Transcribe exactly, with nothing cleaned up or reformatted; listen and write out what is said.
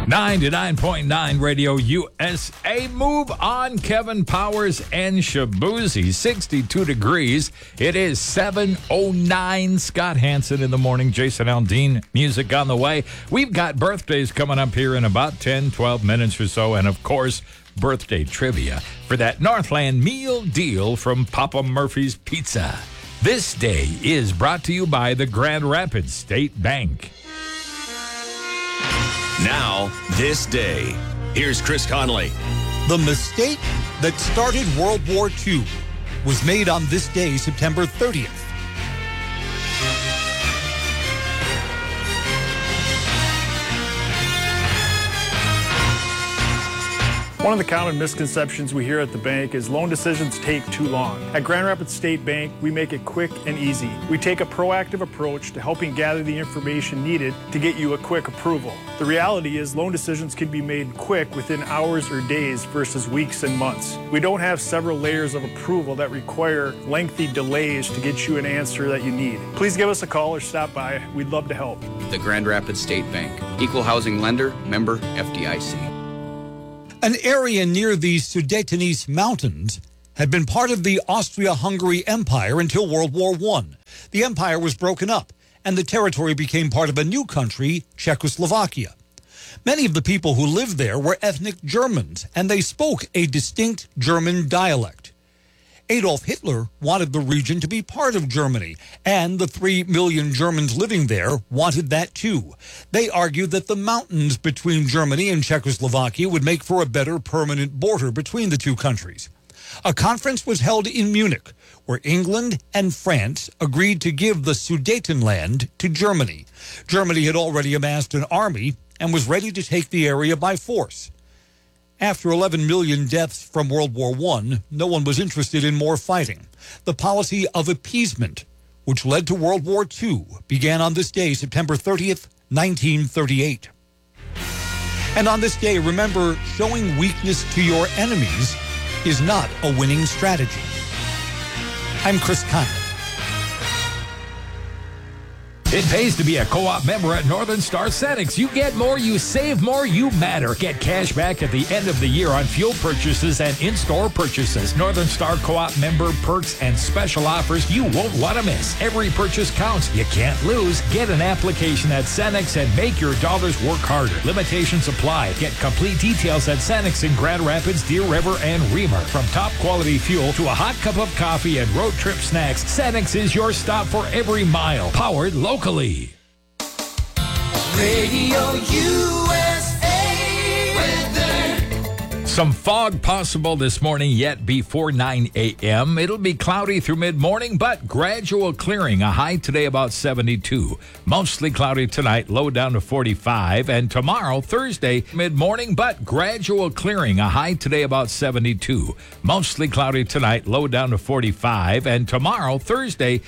ninety-nine point nine Radio U S A. Move on, Kevin Powers and Shabuzi. sixty-two degrees. It is seven oh nine. Scott Hansen in the morning. Jason Aldean, music on the way. We've got birthdays coming up here in about ten, twelve minutes or so. And, of course, birthday trivia for that Northland meal deal from Papa Murphy's Pizza. This day is brought to you by the Grand Rapids State Bank. Now, this day. Here's Chris Conley. The mistake that started World War Two was made on this day, September thirtieth. One of the common misconceptions we hear at the bank is loan decisions take too long. At Grand Rapids State Bank, we make it quick and easy. We take a proactive approach to helping gather the information needed to get you a quick approval. The reality is loan decisions can be made quick within hours or days versus weeks and months. We don't have several layers of approval that require lengthy delays to get you an answer that you need. Please give us a call or stop by. We'd love to help. The Grand Rapids State Bank. Equal housing lender, member F D I C. An area near the Sudetenese Mountains had been part of the Austria-Hungary Empire until World War One. The empire was broken up, and the territory became part of a new country, Czechoslovakia. Many of the people who lived there were ethnic Germans, and they spoke a distinct German dialect. Adolf Hitler wanted the region to be part of Germany, and the three million Germans living there wanted that too. They argued that the mountains between Germany and Czechoslovakia would make for a better permanent border between the two countries. A conference was held in Munich, where England and France agreed to give the Sudetenland to Germany. Germany had already amassed an army and was ready to take the area by force. After eleven million deaths from World War One, no one was interested in more fighting. The policy of appeasement, which led to World War Two, began on this day, September thirtieth, nineteen thirty-eight. And on this day, remember, showing weakness to your enemies is not a winning strategy. I'm Chris Conley. It pays to be a co-op member at Northern Star Cenex. You get more, you save more, you matter. Get cash back at the end of the year on fuel purchases and in-store purchases. Northern Star co-op member perks and special offers you won't want to miss. Every purchase counts. You can't lose. Get an application at Cenex and make your dollars work harder. Limitations apply. Get complete details at Cenex in Grand Rapids, Deer River, and Reamer. From top quality fuel to a hot cup of coffee and road trip snacks, Cenex is your stop for every mile. Powered locally. Locally. Radio U S A weather. Some fog possible this morning yet before nine a.m. It'll be cloudy through mid-morning, but gradual clearing. A high today about seventy-two. Mostly cloudy tonight, low down to forty-five. And tomorrow, Thursday, mid-morning, but gradual clearing. A high today about seventy-two. Mostly cloudy tonight, low down to forty-five. And tomorrow, Thursday,